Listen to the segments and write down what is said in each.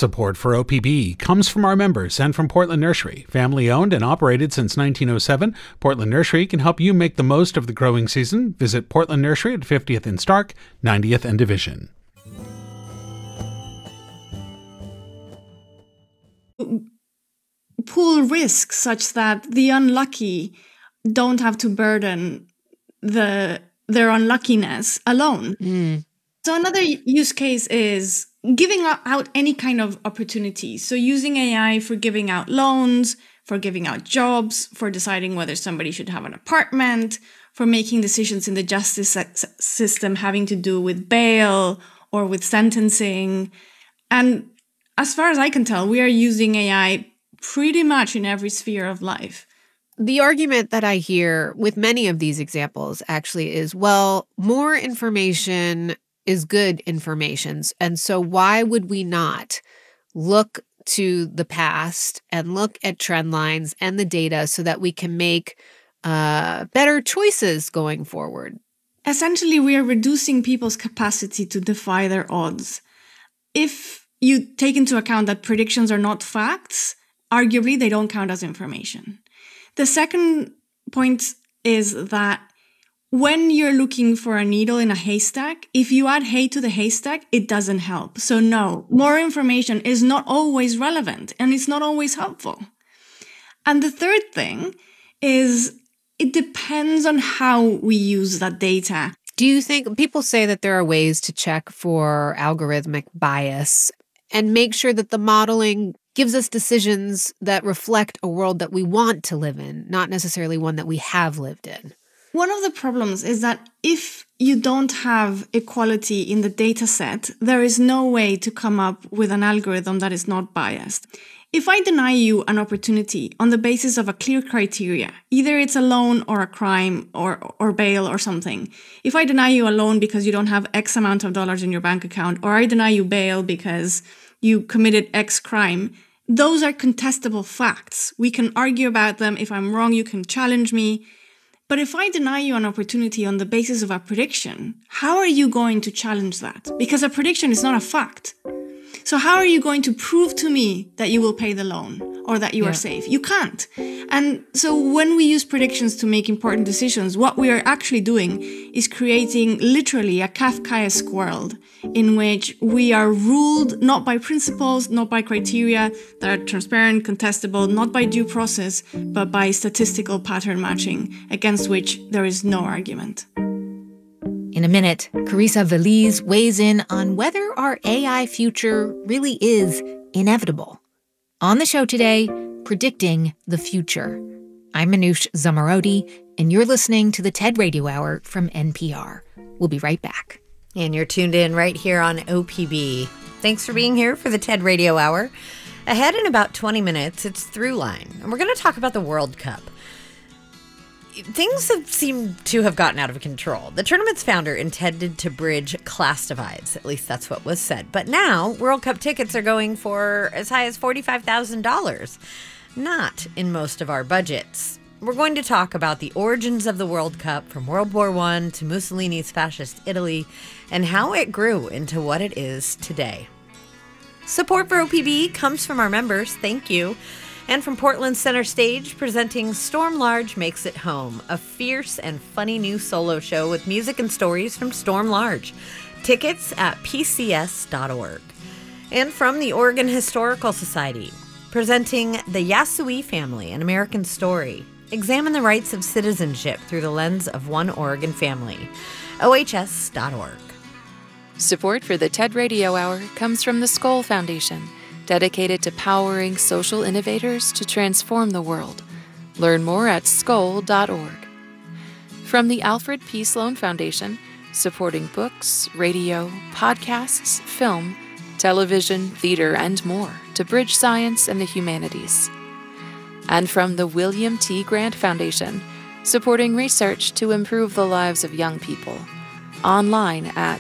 Support for OPB comes from our members and from Portland Nursery. Family owned and operated since 1907, Portland Nursery can help you make the most of the growing season. Visit Portland Nursery at 50th and Stark, 90th and Division. Pool risks such that the unlucky don't have to burden their unluckiness alone. So another use case is giving out any kind of opportunity. So using AI for giving out loans, for giving out jobs, for deciding whether somebody should have an apartment, for making decisions in the justice system having to do with bail or with sentencing. And as far as I can tell, we are using AI pretty much in every sphere of life. The argument that I hear with many of these examples actually is, well, more information is good information. And so why would we not look to the past and look at trend lines and the data so that we can make better choices going forward? Essentially, we are reducing people's capacity to defy their odds. If you take into account that predictions are not facts, arguably they don't count as information. The second point is that when you're looking for a needle in a haystack, if you add hay to the haystack, it doesn't help. So no, more information is not always relevant and it's not always helpful. And the third thing is it depends on how we use that data. Do you think people say that there are ways to check for algorithmic bias and make sure that the modeling gives us decisions that reflect a world that we want to live in, not necessarily one that we have lived in? One of the problems is that if you don't have equality in the data set, there is no way to come up with an algorithm that is not biased. If I deny you an opportunity on the basis of a clear criteria, either it's a loan or a crime or bail or something. If I deny you a loan because you don't have X amount of dollars in your bank account, or I deny you bail because you committed X crime, those are contestable facts. We can argue about them. If I'm wrong, you can challenge me. But if I deny you an opportunity on the basis of a prediction, how are you going to challenge that? Because a prediction is not a fact. So how are you going to prove to me that you will pay the loan or that you are safe? You can't. And so when we use predictions to make important decisions, what we are actually doing is creating literally a Kafkaesque world in which we are ruled not by principles, not by criteria that are transparent, contestable, not by due process, but by statistical pattern matching against which there is no argument. In a minute, Carissa Veliz weighs in on whether our AI future really is inevitable. On the show today, predicting the future. I'm Manoush Zomorodi, and you're listening to the TED Radio Hour from NPR. We'll be right back. And you're tuned in right here on OPB. Thanks for being here for the TED Radio Hour. Ahead in about 20 minutes, it's Throughline, and we're going to talk about the World Cup. Things seem to have gotten out of control. The tournament's founder intended to bridge class divides. At least that's what was said. But now, World Cup tickets are going for as high as $45,000. Not in most of our budgets. We're going to talk about the origins of the World Cup from World War I to Mussolini's fascist Italy and how it grew into what it is today. Support for OPB comes from our members. Thank you. And from Portland's Center Stage, presenting Storm Large Makes It Home, a fierce and funny new solo show with music and stories from Storm Large. Tickets at pcs.org. And from the Oregon Historical Society, presenting The Yasui Family, an American Story. Examine the rights of citizenship through the lens of one Oregon family. ohs.org. Support for the TED Radio Hour comes from the Skoll Foundation, dedicated to powering social innovators to transform the world. Learn more at skoll.org. From the Alfred P. Sloan Foundation, supporting books, radio, podcasts, film, television, theater, and more to bridge science and the humanities. And from the William T. Grant Foundation, supporting research to improve the lives of young people. Online at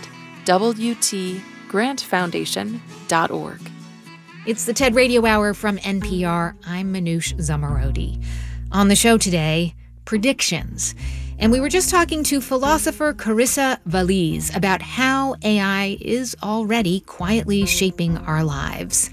wtgrantfoundation.org. It's the TED Radio Hour from NPR. I'm Manoush Zomorodi. On the show today, predictions. And we were just talking to philosopher Carissa Veliz about how AI is already quietly shaping our lives.